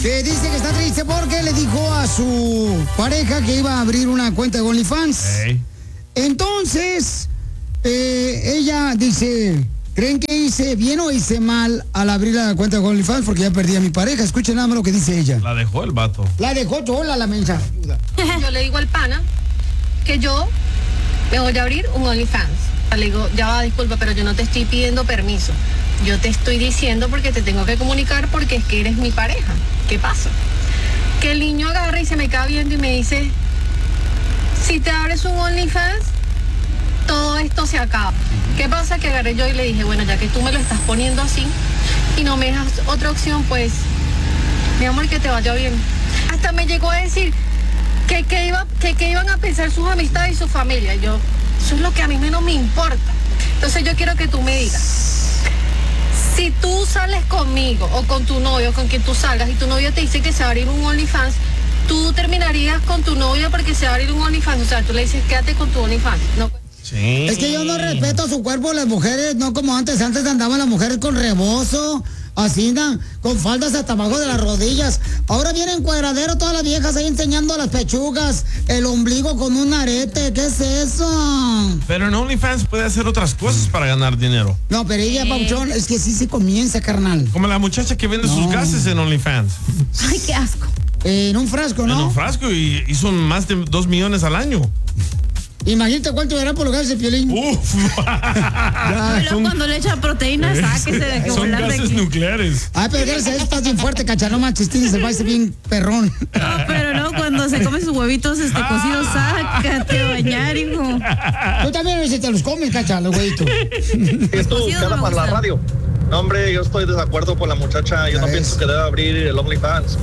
que dice que está triste porque le dijo a su pareja que iba a abrir una cuenta de OnlyFans. Hey. Entonces, ella dice, ¿creen que hice bien o hice mal al abrir la cuenta de OnlyFans? Porque ya perdí a mi pareja. Escuchen nada más lo que dice ella. La dejó el vato. La dejó sola la mensa. Yo le digo al pana que yo me voy a abrir un OnlyFans. Le digo, ya va, disculpa, pero yo no te estoy pidiendo permiso. Yo te estoy diciendo porque te tengo que comunicar porque es que eres mi pareja. ¿Qué pasa? Que el niño agarra y se me queda viendo y me dice, si te abres un OnlyFans, todo esto se acaba. ¿Qué pasa? Que agarré yo y le dije, bueno, ya que tú me lo estás poniendo así y no me dejas otra opción, pues, mi amor, que te vaya bien. Hasta me llegó a decir que iban a pensar sus amistades y su familia. Yo, eso es lo que a mí menos me importa. Entonces yo quiero que tú me digas, si tú sales conmigo o con tu novio, con quien tú salgas, y tu novio te dice que se va a abrir un OnlyFans, tú terminarías con tu novio porque se va a abrir un OnlyFans. O sea, tú le dices, quédate con tu OnlyFans. No. Sí. Es que yo no respeto su cuerpo, las mujeres, no como antes. Antes andaban las mujeres con rebozo, así, con faldas hasta abajo de las rodillas. Ahora vienen cuadradero todas las viejas ahí enseñando las pechugas, el ombligo con un arete. ¿Qué es eso? Pero en OnlyFans puede hacer otras cosas para ganar dinero. No, pero ella, Pauchón, es que sí se comienza, carnal. Como la muchacha que vende sus gases en OnlyFans. Ay, qué asco. En un frasco, ¿no? En un frasco y hizo más de 2 millones al año. Imagínate cuánto dará por los gases de Piolín. Uf. Pero cuando le echa proteínas, sáquese de que Son volar de gases aquí. nucleares. Ay, pero gracias a eso estás bien fuerte, cacha. No manches, tienes el baile bien perrón. No, pero no, cuando se come sus huevitos cocidos, sácate a bañar, hijo. Tú también a veces te los comes, cacha, los huevitos. Esto Cocido queda no me para la gusta. radio. No, hombre, yo estoy de desacuerdo con la muchacha. Yo no ¿Sabes? pienso que debe abrir el OnlyFans.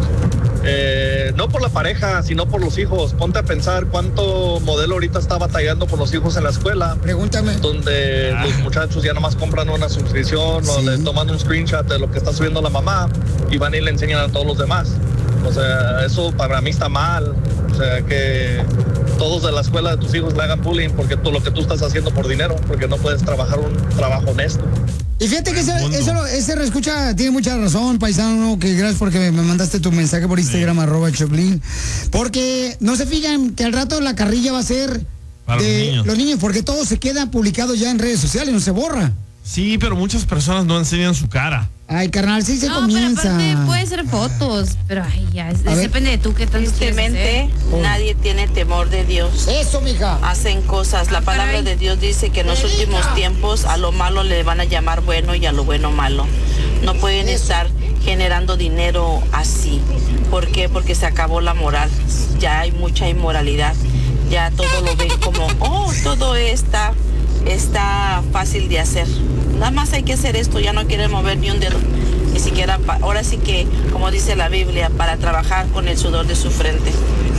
No por la pareja, sino por los hijos. Ponte a pensar cuánto modelo ahorita está batallando por los hijos en la escuela, Pregúntame. donde los muchachos ya nomás compran una suscripción o Sí. le toman un screenshot de lo que está subiendo la mamá y van y le enseñan a todos los demás. O sea, eso para mí está mal. O sea, que todos de la escuela de tus hijos le hagan bullying porque lo que tú estás haciendo por dinero, porque no puedes trabajar un trabajo honesto. Y fíjate que ese reescucha tiene mucha razón, paisano, que gracias porque me mandaste tu mensaje por Instagram, @Choplin. Porque no se fijan que al rato la carrilla va a ser Para de los niños. porque todo se queda publicado ya en redes sociales, no se borra. Sí, pero muchas personas no enseñan su cara. Ay, carnal, sí se No, comienza. pero aparte puede ser fotos, pero ay, ya, A ver. depende de tú qué tanto quieres hacer. Tristemente, nadie tiene temor de Dios. Eso, mija. Hacen cosas. La palabra caray. de Dios dice que en los últimos tiempos a lo malo le van a llamar bueno y a lo bueno malo. No pueden estar generando dinero así. ¿Por qué? Porque se acabó la moral. Ya hay mucha inmoralidad. Ya todo lo ven como, todo está fácil de hacer. Nada más hay que hacer esto, ya no quieren mover ni un dedo. Ni siquiera, ahora sí que, como dice la Biblia, para trabajar con el sudor de su frente.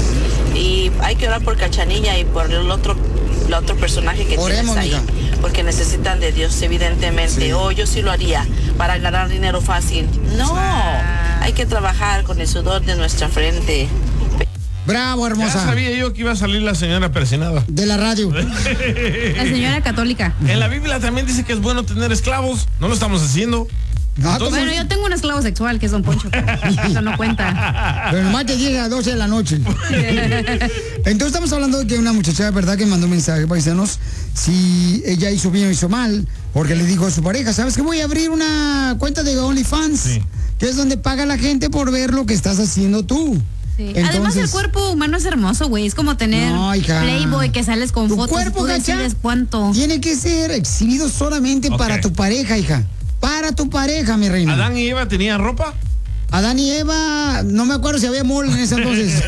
Y hay que orar por Cachanilla y por el otro personaje que Oremos, tienes ahí. mija. Porque necesitan de Dios, evidentemente. Sí. Yo sí lo haría para ganar dinero fácil. No, hay que trabajar con el sudor de nuestra frente. Bravo, Ya hermosa. sabía yo que iba a salir la señora persinada. De la radio. La señora católica. En la Biblia también dice que es bueno tener esclavos. No lo estamos haciendo. No, Entonces- Bueno, yo tengo un esclavo sexual que es Don Poncho, pero eso no cuenta. pero nomás te llega a 12 de la noche. Entonces estamos hablando de que una muchacha, ¿verdad?, que mandó un mensaje, paisanos, si ella hizo bien o hizo mal, porque le dijo a su pareja, ¿sabes qué? Voy a abrir una cuenta de OnlyFans, Sí. que es donde paga la gente por ver lo que estás haciendo tú. Sí. Entonces- Además, el cuerpo humano es hermoso, güey. Es como tener No, hija. Playboy que sales con Tu fotos cuerpo, y tú gacha, decides cuánto. tiene que ser exhibido solamente Ok. para tu pareja, hija. Para tu pareja, mi reina. ¿Adán y Eva tenían ropa? Adán y Eva, no me acuerdo si había mole en ese entonces.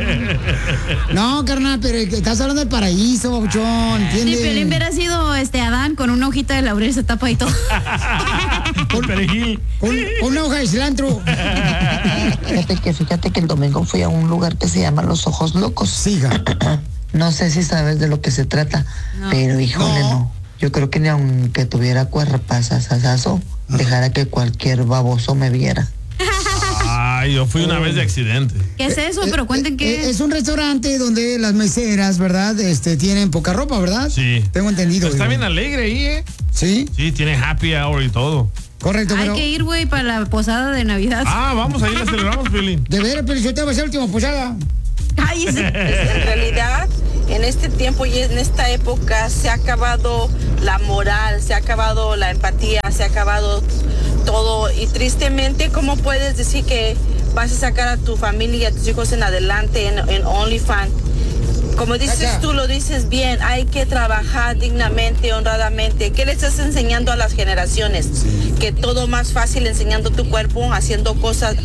No, carnal, pero estás hablando del paraíso, babuchón, Si ¿entiendes? Piolín hubiera sido Adán con una hojita de laurel, se tapa y todo. Con perejil. Con una hoja de cilantro. Fíjate que el domingo fui a un lugar que se llama Los Ojos Locos. Siga. No sé si sabes de lo que se trata, No. pero híjole, No. no. Yo creo que ni aunque tuviera cuerpazazazo, dejara que cualquier baboso me viera. Ay, yo fui una vez de accidente. ¿Qué es eso? Pero cuenten qué Es un restaurante donde las meseras, ¿verdad? Tienen poca ropa, ¿verdad? Sí. Tengo entendido. Está digo. bien alegre ahí, ¿eh? ¿Sí? Sí, tiene happy hour y todo. Correcto, Hay pero... que ir, güey, para la posada de Navidad. Ah, vamos, ahí la celebramos, Piolín. De veras, pero yo te voy a hacer la última posada. Ay, ese... En realidad, en este tiempo y en esta época se ha acabado la moral, se ha acabado la empatía, se ha acabado todo. Y tristemente, ¿cómo puedes decir que vas a sacar a tu familia y a tus hijos en adelante en OnlyFans? Como dices tú, lo dices bien, hay que trabajar dignamente, honradamente. ¿Qué le estás enseñando a las generaciones? Que todo más fácil enseñando tu cuerpo, haciendo cosas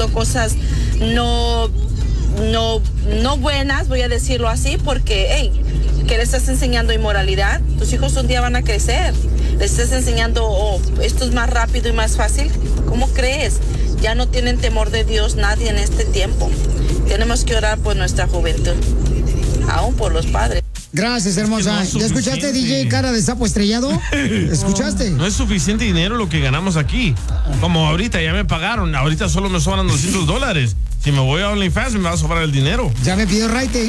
no buenas, voy a decirlo así, porque, hey, ¿qué le estás enseñando? Inmoralidad. Tus hijos un día van a crecer. Les estás enseñando, esto es más rápido y más fácil. ¿Cómo crees? Ya no tienen temor de Dios nadie en este tiempo. Tenemos que orar por nuestra juventud, aún por los padres. Gracias, hermosa. Es que no ¿Ya es escuchaste, suficiente. DJ Cara de Sapo Estrellado? ¿Escuchaste? No es suficiente dinero lo que ganamos aquí. Como ahorita ya me pagaron, ahorita solo me sobran $200. Si me voy a OnlyFans me va a sobrar el dinero. Ya me pidió Raite.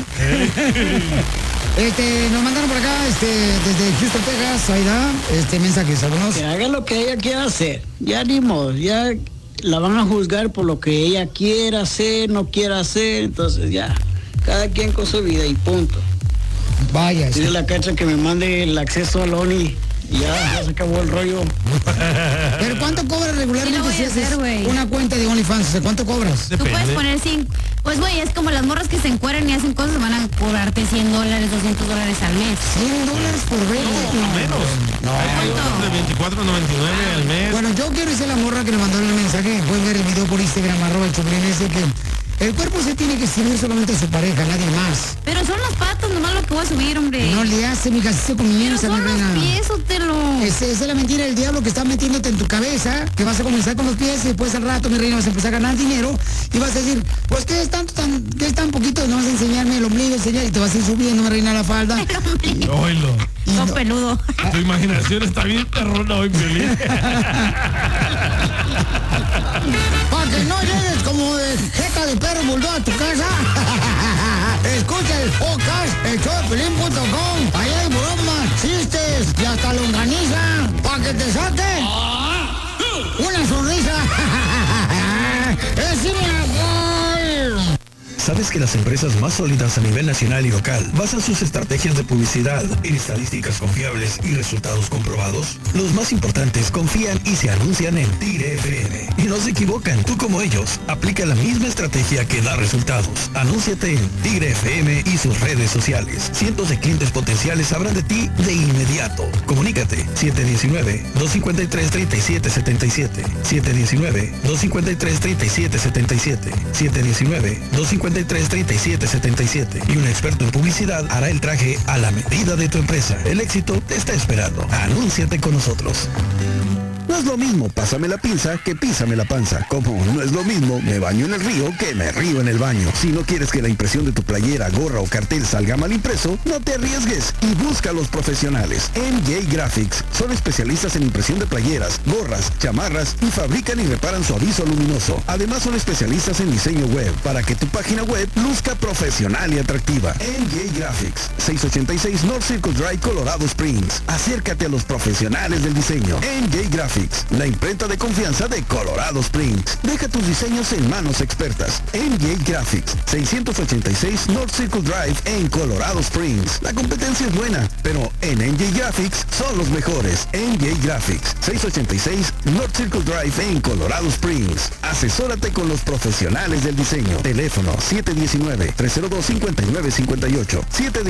Nos mandaron por acá, desde Houston, Texas, ahí da, mensajes, algunos. Que haga lo que ella quiera hacer. Ya ni modo, ya la van a juzgar por lo que ella quiera hacer, no quiera hacer, entonces ya, cada quien con su vida y punto. Vaya. Dile a la Cacha que me mande el acceso al ONI. Ya se acabó el rollo. ¿Pero cuánto cobras regularmente Sí, lo voy si a hacer, haces güey. una cuenta de OnlyFans? O sea, ¿cuánto cobras? Tú puedes poner pues, güey, es como las morras que se encueran y hacen cosas, van a cobrarte $100, $200 al mes. $100 por vez. Menos. Hay otros de $24.99 al mes. Bueno, yo quiero decir a la morra que le mandó el mensaje, pueden ver el video por Instagram, @el ese, que el cuerpo se tiene que servir solamente a su pareja, nadie más. Pero son las patas nomás lo que voy a subir, hombre. No le hace, mija, se Pero comienza, mi son reina. los pies, Otelo. Esa es la mentira del diablo que está metiéndote en tu cabeza, que vas a comenzar con los pies y después al rato, mi reina, vas a empezar a ganar dinero y vas a decir, pues, ¿qué es tan poquito? No vas a enseñarme el ombligo, enseñar, y te vas a ir subiendo, mi reina, la falda. Oílo. Todo peludo. Tu imaginación está bien perrona hoy, Piolín. Para que no llegues como de jeca de perro bulldog a tu casa. Escucha el podcast, elshowdepiolín.com. Allá hay bromas, chistes y hasta longaniza. Para que te saque una sonrisa. ¡Es gol! ¿Sabes que las empresas más sólidas a nivel nacional y local basan sus estrategias de publicidad en estadísticas confiables y resultados comprobados? Los más importantes confían y se anuncian en Tigre FM. Y no se equivocan, tú como ellos, aplica la misma estrategia que da resultados. Anúnciate en Tigre FM y sus redes sociales. Cientos de clientes potenciales sabrán de ti de inmediato. Comunícate 719-253-3777. 719-253-3777. 719-253-3777 y un experto en publicidad hará el traje a la medida de tu empresa. El éxito te está esperando. Anúnciate con nosotros. No es lo mismo pásame la pinza que písame la panza. Como no es lo mismo me baño en el río que me río en el baño. Si no quieres que la impresión de tu playera, gorra o cartel salga mal impreso, no te arriesgues y busca a los profesionales. MJ Graphics son especialistas en impresión de playeras, gorras, chamarras y fabrican y reparan su aviso luminoso. Además son especialistas en diseño web para que tu página web luzca profesional y atractiva. MJ Graphics, 686 North Circle Drive, Colorado Springs. Acércate a los profesionales del diseño. MJ Graphics, la imprenta de confianza de Colorado Springs. Deja tus diseños en manos expertas. MJ Graphics, 686 North Circle Drive en Colorado Springs. La competencia es buena, pero en MJ Graphics son los mejores. MJ Graphics, 686 North Circle Drive en Colorado Springs. Asesórate con los profesionales del diseño. Teléfono 719-302-5958.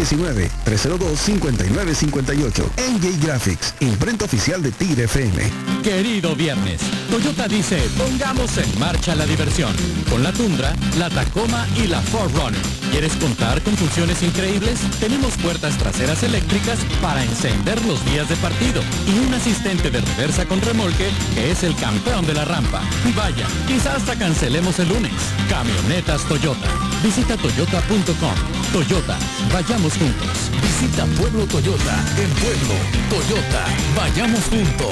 719-302-5958. MJ Graphics, imprenta oficial de Tigre FM. Querido viernes, Toyota dice, pongamos en marcha la diversión. Con la Tundra, la Tacoma y la 4Runner. ¿Quieres contar con funciones increíbles? Tenemos puertas traseras eléctricas para encender los días de partido. Y un asistente de reversa con remolque que es el campeón de la rampa. Y vaya, quizás hasta cancelemos el lunes. Camionetas Toyota. Visita toyota.com. Toyota, vayamos juntos. Visita Pueblo Toyota en Pueblo. Toyota, vayamos juntos.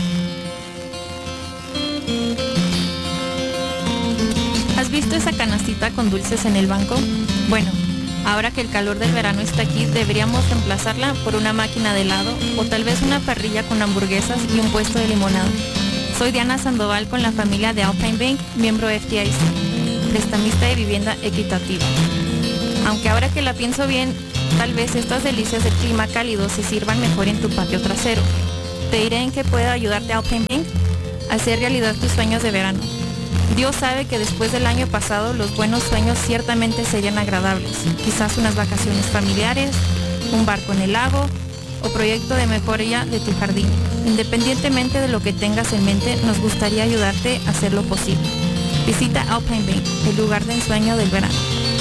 ¿Has visto esa canastita con dulces en el banco? Bueno, ahora que el calor del verano está aquí, deberíamos reemplazarla por una máquina de helado o tal vez una parrilla con hamburguesas y un puesto de limonada. Soy Diana Sandoval con la familia de Alpine Bank, miembro FDIC, prestamista de vivienda equitativa. Aunque ahora que la pienso bien, tal vez estas delicias del clima cálido se sirvan mejor en tu patio trasero. Te diré en qué puedo ayudarte a Alpine Bank a hacer realidad tus sueños de verano. Dios sabe que después del año pasado los buenos sueños ciertamente serían agradables. Quizás unas vacaciones familiares, un barco en el lago o proyecto de mejoría de tu jardín. Independientemente de lo que tengas en mente, nos gustaría ayudarte a hacer lo posible. Visita Alpine Bank, el lugar de ensueño del verano.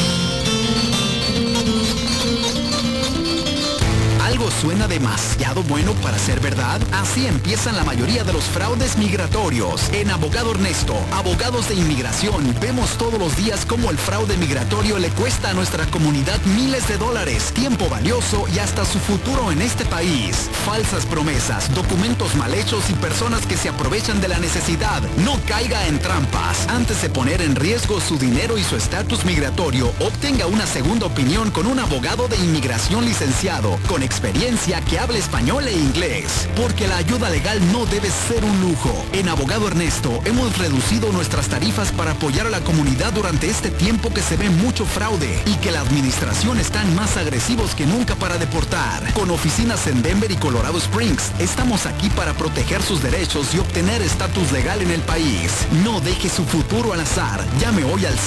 ¿Algo suena demasiado bueno para ser verdad? Así empiezan la mayoría de los fraudes migratorios. En Abogado Ernesto, abogados de inmigración, vemos todos los días cómo el fraude migratorio le cuesta a nuestra comunidad miles de dólares, tiempo valioso y hasta su futuro en este país. Falsas promesas, documentos mal hechos y personas que se aprovechan de la necesidad. No caiga en trampas. Antes de poner en riesgo su dinero y su estatus migratorio, obtenga una segunda opinión con un abogado de inmigración licenciado, con experiencia que hable español e inglés, porque la ayuda legal no debe ser un lujo. En Abogado Ernesto hemos reducido nuestras tarifas para apoyar a la comunidad durante este tiempo que se ve mucho fraude y que la administración están más agresivos que nunca para deportar. Con oficinas en Denver y Colorado Springs, estamos aquí para proteger sus derechos y obtener estatus legal en el país. No deje su futuro al azar. Llame hoy al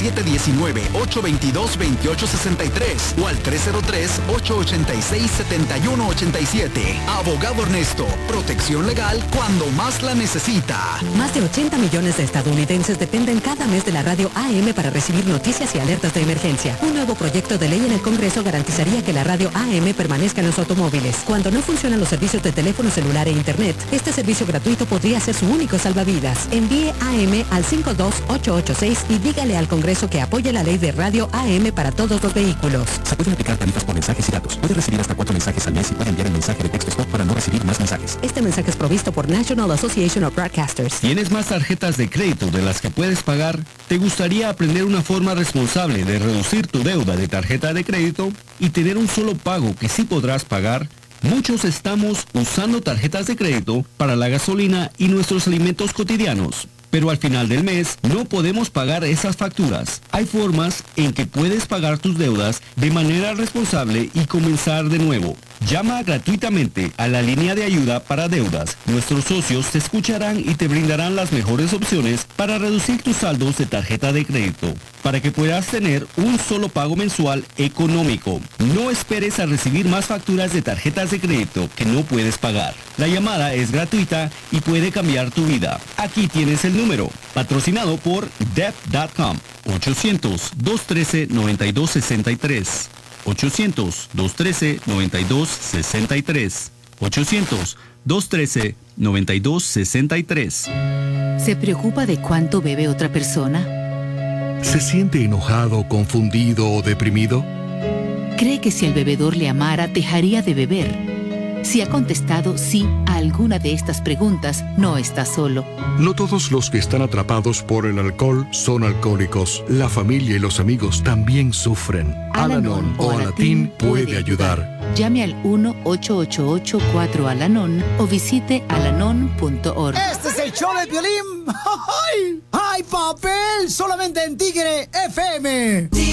719-822-2863 o al 303-886-7187. Abogado Ernesto, protección legal cuando más la necesita. Más de 80 millones de estadounidenses dependen cada mes de la radio AM para recibir noticias y alertas de emergencia. Un nuevo proyecto de ley en el Congreso garantizaría que la radio AM permanezca en los automóviles. Cuando no funcionan los servicios de teléfono celular e internet, este servicio gratuito podría ser su único salvavidas. Envíe AM al 52886 y dígale al Congreso que apoye la ley de radio AM para todos los vehículos. Se pueden aplicar tarifas por mensajes y datos. Puede recibir hasta 4 mensajes al mes y puede enviar el mensaje de texto stop para no recibir más mensajes. Este mensaje es provisto por National Association of Broadcasters. ¿Tienes más tarjetas de crédito de las que puedes pagar? ¿Te gustaría aprender una forma responsable de reducir tu deuda de tarjeta de crédito y tener un solo pago que sí podrás pagar? Muchos estamos usando tarjetas de crédito para la gasolina y nuestros alimentos cotidianos. Pero al final del mes no podemos pagar esas facturas. Hay formas en que puedes pagar tus deudas de manera responsable y comenzar de nuevo. Llama gratuitamente a la línea de ayuda para deudas. Nuestros socios te escucharán y te brindarán las mejores opciones para reducir tus saldos de tarjeta de crédito, para que puedas tener un solo pago mensual económico. No esperes a recibir más facturas de tarjetas de crédito que no puedes pagar. La llamada es gratuita y puede cambiar tu vida. Aquí tienes el número, patrocinado por Debt.com, 800-213-9263. 800-213-9263. 800-213-9263. ¿Se preocupa de cuánto bebe otra persona? ¿Se siente enojado, confundido o deprimido? ¿Cree que si el bebedor le amara, dejaría de beber? Si ha contestado sí a alguna de estas preguntas, no está solo. No todos los que están atrapados por el alcohol son alcohólicos. La familia y los amigos también sufren. Al-Anon o Alatín puede ayudar. Llame al 1-888-4-ALANON o visite alanon.org. Este es el show de Piolín. ¡Ay, papel! Solamente en Tigre FM.